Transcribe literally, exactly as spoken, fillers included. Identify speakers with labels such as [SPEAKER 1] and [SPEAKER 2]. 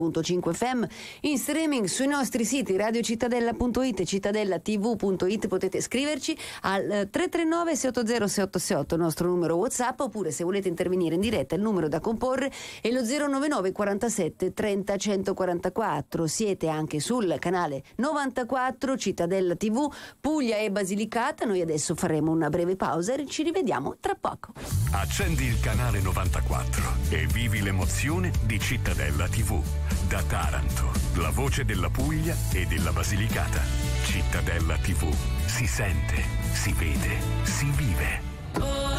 [SPEAKER 1] cinque F M, in streaming sui nostri siti radiocittadella punto it e cittadella tv punto it. Potete scriverci al tre tre nove sei otto zero sei otto sei otto, il nostro numero WhatsApp, oppure se volete intervenire in diretta il numero da comporre è lo zero nove nove quarantasette trenta centoquarantaquattro. Siete anche sul canale novantaquattro Cittadella tivù Puglia e Basilicata. Noi adesso faremo una breve pausa e ci rivediamo tra poco.
[SPEAKER 2] Accendi il canale novantaquattro e vivi l'emozione di Cittadella tivù. Da Taranto, la voce della Puglia e della Basilicata. Cittadella tivù. Si sente, si vede, si vive.